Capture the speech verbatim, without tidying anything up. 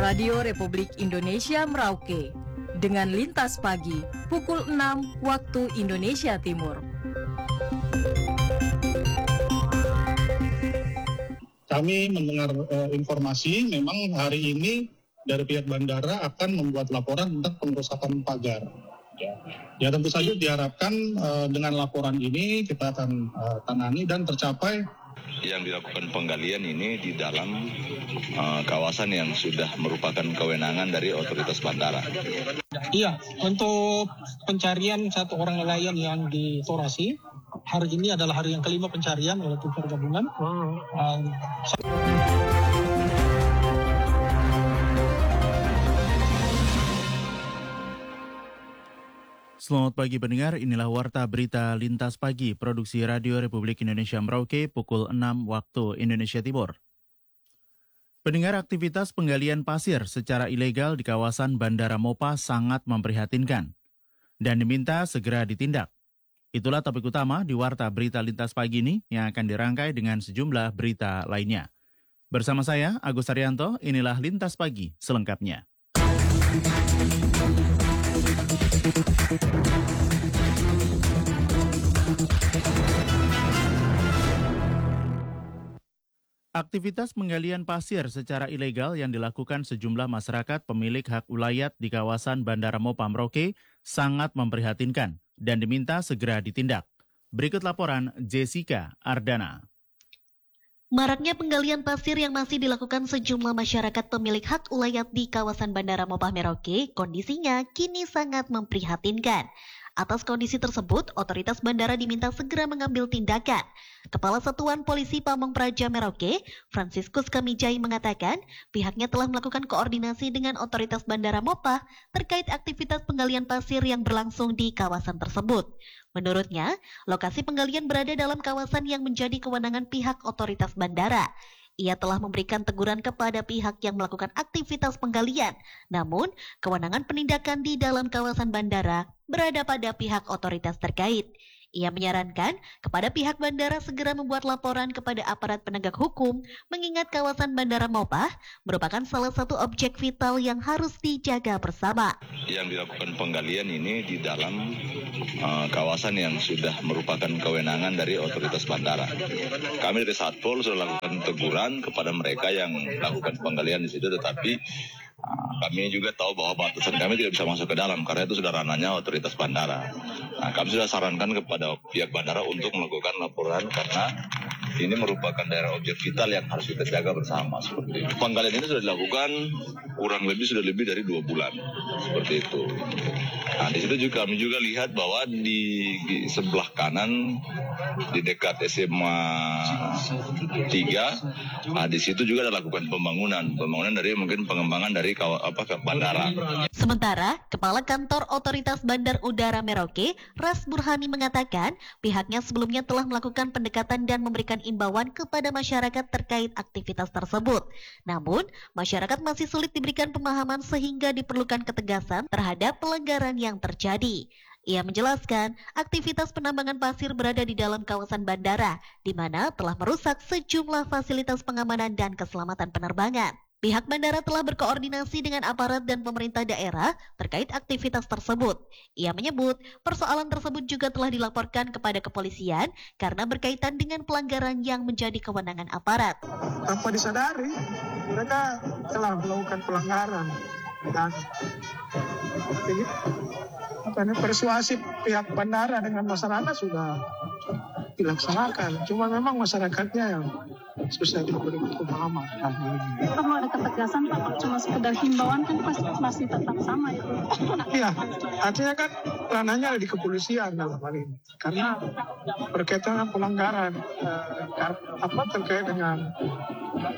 Radio Republik Indonesia Merauke dengan Lintas Pagi pukul enam waktu Indonesia Timur. Kami mendengar uh, informasi memang hari ini dari pihak bandara akan membuat laporan tentang pengerusakan pagar. Ya, ya tentu saja diharapkan uh, dengan laporan ini kita akan uh, tangani dan tercapai. Yang dilakukan penggalian ini di dalam uh, kawasan yang sudah merupakan kewenangan dari otoritas bandara. Iya, untuk pencarian satu orang nelayan yang di Torasi, hari ini adalah hari yang kelima pencarian oleh tim SAR gabungan. Hmm. Uh, Selamat pagi pendengar, inilah Warta Berita Lintas Pagi, produksi Radio Republik Indonesia Merauke pukul enam waktu Indonesia Timur. Pendengar, aktivitas penggalian pasir secara ilegal di kawasan Bandara Mopa sangat memprihatinkan dan diminta segera ditindak. Itulah topik utama di Warta Berita Lintas Pagi ini yang akan dirangkai dengan sejumlah berita lainnya. Bersama saya, Agus Arianto, inilah Lintas Pagi selengkapnya. Aktivitas penggalian pasir secara ilegal yang dilakukan sejumlah masyarakat pemilik hak ulayat di kawasan Bandara Mopa Merauke sangat memprihatinkan dan diminta segera ditindak. Berikut laporan Jessica Ardana. Maraknya penggalian pasir yang masih dilakukan sejumlah masyarakat pemilik hak ulayat di kawasan Bandara Mopa Merauke, kondisinya kini sangat memprihatinkan. Atas kondisi tersebut, otoritas bandara diminta segera mengambil tindakan. Kepala Satuan Polisi Pamong Praja Merauke, Franciscus Kamijai mengatakan, pihaknya telah melakukan koordinasi dengan otoritas Bandara Mopa terkait aktivitas penggalian pasir yang berlangsung di kawasan tersebut. Menurutnya, lokasi penggalian berada dalam kawasan yang menjadi kewenangan pihak otoritas bandara. Ia telah memberikan teguran kepada pihak yang melakukan aktivitas penggalian. Namun, kewenangan penindakan di dalam kawasan bandara berada pada pihak otoritas terkait. Ia menyarankan kepada pihak bandara segera membuat laporan kepada aparat penegak hukum, mengingat kawasan Bandara Mopa merupakan salah satu objek vital yang harus dijaga bersama. Yang dilakukan penggalian ini di dalam uh, kawasan yang sudah merupakan kewenangan dari otoritas bandara. Kami dari Satpol sudah lakukan teguran kepada mereka yang melakukan penggalian di situ, tetapi uh, kami juga tahu bahwa batasan kami tidak bisa masuk ke dalam karena itu sudah ranahnya otoritas bandara. Nah, kami sudah sarankan kepada pihak bandara untuk melakukan laporan karena ini merupakan daerah objek vital yang harus kita jaga bersama. Seperti itu. Penggalian ini sudah dilakukan kurang lebih sudah lebih dari dua bulan, seperti itu. Nah, di situ juga kami juga lihat bahwa di, di sebelah kanan di dekat S M A tiga, nah, di situ juga ada lakukan pembangunan, pembangunan dari mungkin pengembangan dari kaw, apa ke bandara. Sementara, Kepala Kantor Otoritas Bandar Udara Merauke, Ras Burhani mengatakan, pihaknya sebelumnya telah melakukan pendekatan dan memberikan imbauan kepada masyarakat terkait aktivitas tersebut. Namun, masyarakat masih sulit diberikan pemahaman sehingga diperlukan ketegasan terhadap pelanggaran yang terjadi. Ia menjelaskan, aktivitas penambangan pasir berada di dalam kawasan bandara, di mana telah merusak sejumlah fasilitas pengamanan dan keselamatan penerbangan. Pihak bandara telah berkoordinasi dengan aparat dan pemerintah daerah terkait aktivitas tersebut. Ia menyebut, persoalan tersebut juga telah dilaporkan kepada kepolisian karena berkaitan dengan pelanggaran yang menjadi kewenangan aparat. Tanpa disadari, mereka telah melakukan pelanggaran. Dan jadi, apa ini, persuasif pihak bandara dengan masyarakat sudah dilaksanakan. Cuma memang masyarakatnya yang susah diberi pemahaman. Perlu ada ketegasan Pak, cuma sekedar himbauan kan pasti masih tetap sama ya. Iya, artinya kan ranahnya di kepolisian dalam hal ini. Karena berkaitan dengan pelanggaran, eh, apa terkait dengan